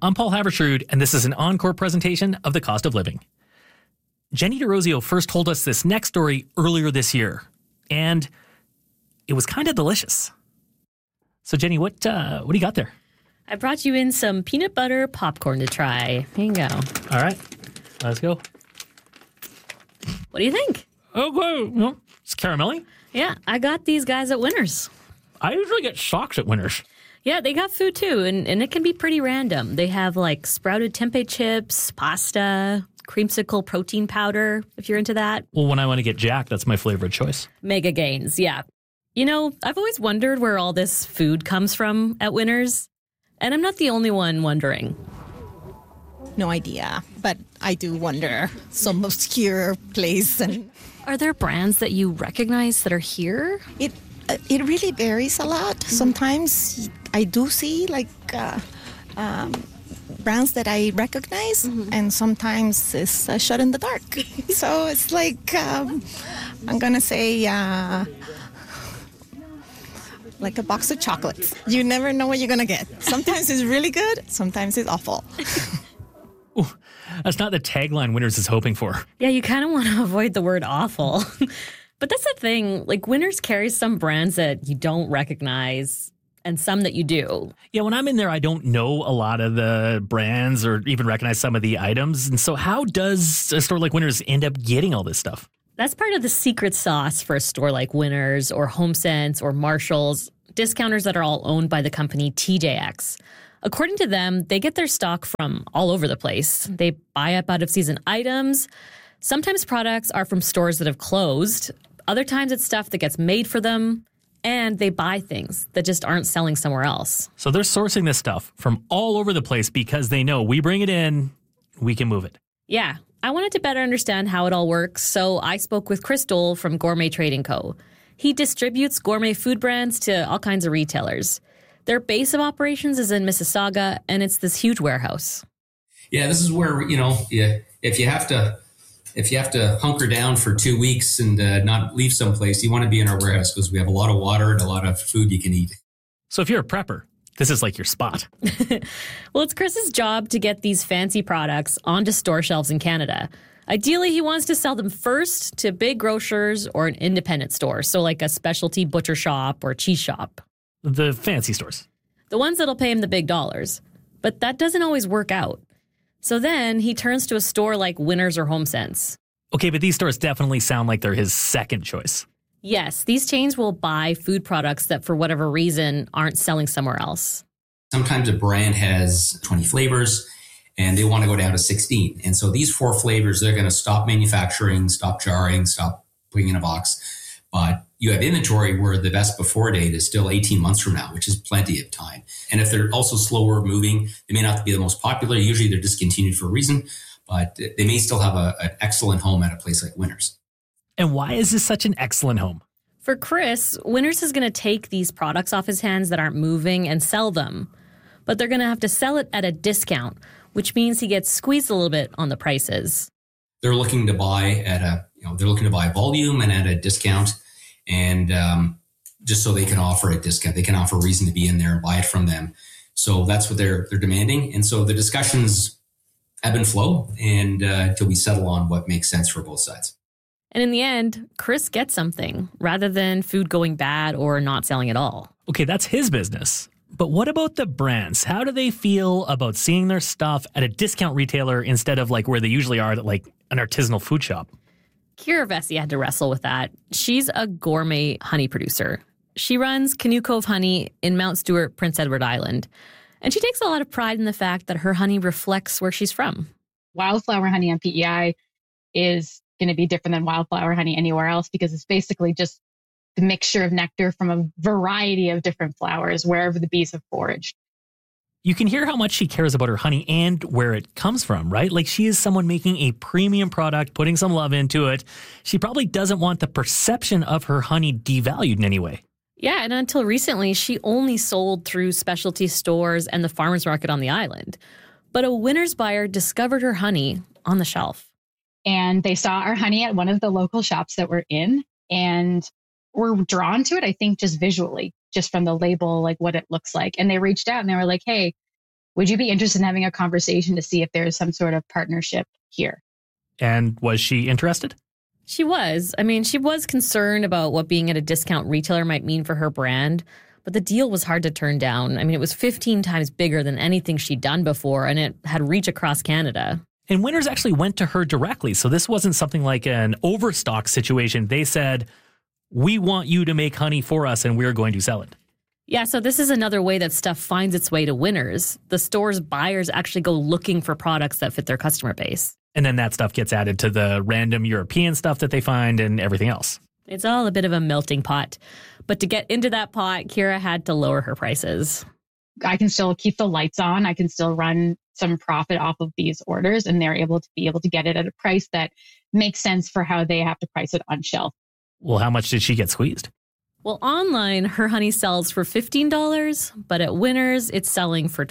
I'm Paul Haberstrood, and this is an encore presentation of The Cost of Living. Jenny DeRosio first told us this next story earlier this year, and it was kind of delicious. So, Jenny, what do you got there? I brought you in some peanut butter popcorn to try. Here you go. All right, let's go. What do you think? Okay, it's caramelly. Yeah, I got these guys at Winners. I usually get socks at Winners. Yeah, they got food too, and it can be pretty random. They have like sprouted tempeh chips, pasta, creamsicle protein powder, if you're into that. Well, when I want to get jacked, that's my flavor of choice. Mega Gains, yeah. You know, I've always wondered where all this food comes from at Winners, and I'm not the only one wondering. No idea, but I do wonder. Some obscure place. And Are there brands that you recognize that are here? It really varies a lot. Sometimes I do see like brands that I recognize, and sometimes it's a shot in the dark. So it's like, I'm going to say like a box of chocolates. You never know what you're going to get. Sometimes it's really good, sometimes it's awful. Ooh, that's not the tagline Winners is hoping for. Yeah, you kind of want to avoid the word awful. But that's the thing, like Winners carries some brands that you don't recognize and some that you do. Yeah, when I'm in there, I don't know a lot of the brands or even recognize some of the items. And so how does a store like Winners end up getting all this stuff? That's part of the secret sauce for a store like Winners or HomeSense or Marshalls, discounters that are all owned by the company TJX. According to them, they get their stock from all over the place. They buy up out-of-season items. Sometimes products are from stores that have closed. Other times it's stuff that gets made for them. And they buy things that just aren't selling somewhere else. So they're sourcing this stuff from all over the place because they know we bring it in, we can move it. Yeah. I wanted to better understand how it all works, so I spoke with Chris Dole from Gourmet Trading Co. He distributes gourmet food brands to all kinds of retailers. Their base of operations is in Mississauga, and it's this huge warehouse. Yeah, this is where, if you have to hunker down for 2 weeks and not leave someplace, you want to be in our warehouse because we have a lot of water and a lot of food you can eat. So if you're a prepper, this is like your spot. Well, it's Chris's job to get these fancy products onto store shelves in Canada. Ideally, he wants to sell them first to big grocers or an independent store, so like a specialty butcher shop or cheese shop. The fancy stores. The ones that'll pay him the big dollars. But that doesn't always work out. So then he turns to a store like Winners or HomeSense. Okay, but these stores definitely sound like they're his second choice. Yes, these chains will buy food products that for whatever reason aren't selling somewhere else. Sometimes a brand has 20 flavors and they want to go down to 16. And so these 4 flavors, they're going to stop manufacturing, stop jarring, stop putting in a box. But you have inventory where the best before date is still 18 months from now, which is plenty of time. And if they're also slower moving, they may not be the most popular. Usually they're discontinued for a reason, but they may still have an excellent home at a place like Winners. And why is this such an excellent home? For Chris, Winners is going to take these products off his hands that aren't moving and sell them. But they're going to have to sell it at a discount, which means he gets squeezed a little bit on the prices. They're looking to buy volume and at a discount. And just so they can offer a discount, they can offer a reason to be in there and buy it from them. So that's what they're demanding. And so the discussions ebb and flow and until we settle on what makes sense for both sides. And in the end, Chris gets something rather than food going bad or not selling at all. Okay, that's his business. But what about the brands? How do they feel about seeing their stuff at a discount retailer instead of like where they usually are at like an artisanal food shop? Kira Vesey had to wrestle with that. She's a gourmet honey producer. She runs Canoe Cove Honey in Mount Stewart, Prince Edward Island. And she takes a lot of pride in the fact that her honey reflects where she's from. Wildflower honey on PEI is going to be different than wildflower honey anywhere else because it's basically just the mixture of nectar from a variety of different flowers wherever the bees have foraged. You can hear how much she cares about her honey and where it comes from, right? Like she is someone making a premium product, putting some love into it. She probably doesn't want the perception of her honey devalued in any way. Yeah, and until recently, she only sold through specialty stores and the farmer's market on the island. But a Winners buyer discovered her honey on the shelf. And they saw our honey at one of the local shops that we're in and were drawn to it, I think, just visually, just from the label, like what it looks like. And they reached out and they were like, hey, Would you be interested in having a conversation to see if there's some sort of partnership here? And was she interested? She was. I mean, she was concerned about what being at a discount retailer might mean for her brand, but the deal was hard to turn down. I mean, it was 15 times bigger than anything she'd done before, and it had reach across Canada. And Winners actually went to her directly, so this wasn't something like an overstock situation. They said, we want you to make honey for us, and we're going to sell it. Yeah, so this is another way that stuff finds its way to Winners. The store's buyers actually go looking for products that fit their customer base. And then that stuff gets added to the random European stuff that they find and everything else. It's all a bit of a melting pot. But to get into that pot, Kira had to lower her prices. I can still keep the lights on. I can still run some profit off of these orders, and they're able to get it at a price that makes sense for how they have to price it on shelf. Well, how much did she get squeezed? Well, online, her honey sells for $15, but at Winners, it's selling for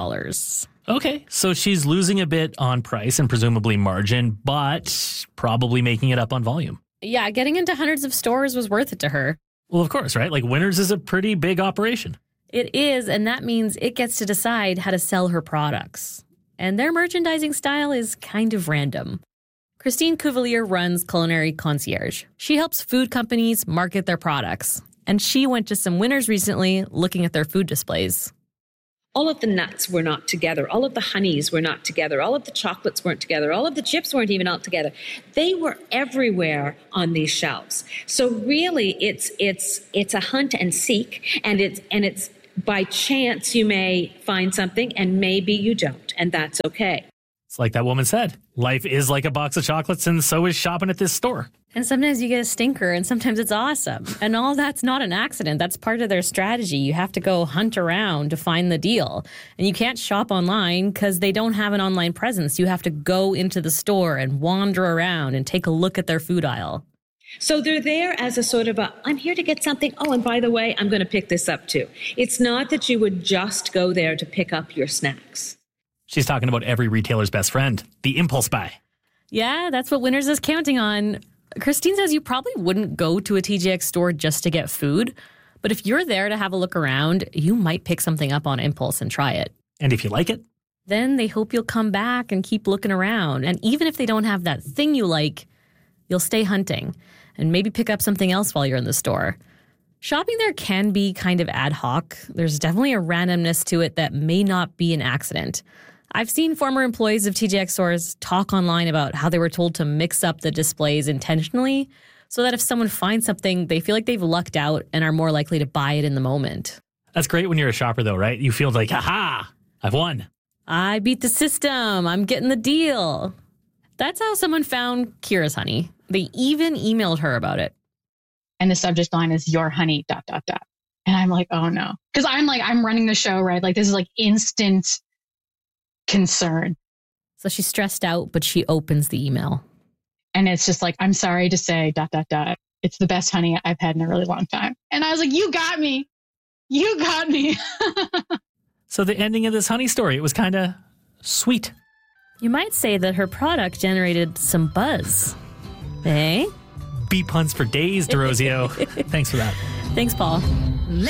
$12. Okay, so she's losing a bit on price and presumably margin, but probably making it up on volume. Yeah, getting into hundreds of stores was worth it to her. Well, of course, right? Like Winners is a pretty big operation. It is, and that means it gets to decide how to sell her products. And their merchandising style is kind of random. Christine Cuvelier runs Culinary Concierge. She helps food companies market their products. And she went to some Winners recently looking at their food displays. All of the nuts were not together. All of the honeys were not together. All of the chocolates weren't together. All of the chips weren't even all together. They were everywhere on these shelves. So really, it's a hunt and seek, and it's by chance you may find something, and maybe you don't, and that's okay. It's like that woman said, life is like a box of chocolates, and so is shopping at this store. And sometimes you get a stinker, and sometimes it's awesome. And all that's not an accident. That's part of their strategy. You have to go hunt around to find the deal. And you can't shop online because they don't have an online presence. You have to go into the store and wander around and take a look at their food aisle. So they're there as a sort of I'm here to get something. Oh, and by the way, I'm going to pick this up too. It's not that you would just go there to pick up your snacks. She's talking about every retailer's best friend, the impulse buy. Yeah, that's what Winners is counting on. Christine says you probably wouldn't go to a TJX store just to get food, but if you're there to have a look around, you might pick something up on impulse and try it. And if you like it, then they hope you'll come back and keep looking around. And even if they don't have that thing you like, you'll stay hunting and maybe pick up something else while you're in the store. Shopping there can be kind of ad hoc. There's definitely a randomness to it that may not be an accident. I've seen former employees of TJX stores talk online about how they were told to mix up the displays intentionally so that if someone finds something, they feel like they've lucked out and are more likely to buy it in the moment. That's great when you're a shopper, though, right? You feel like, aha, I've won. I beat the system. I'm getting the deal. That's how someone found Kira's honey. They even emailed her about it. And the subject line is your honey, ... And I'm like, oh no. Because I'm running the show, right? Like this is like instant concern. So she's stressed out, but she opens the email. And it's just like, I'm sorry to say ... It's the best honey I've had in a really long time. And I was like, you got me. You got me. So the ending of this honey story, it was kind of sweet. You might say that her product generated some buzz. Eh? Beat puns for days, DeRosio. Thanks for that. Thanks, Paul.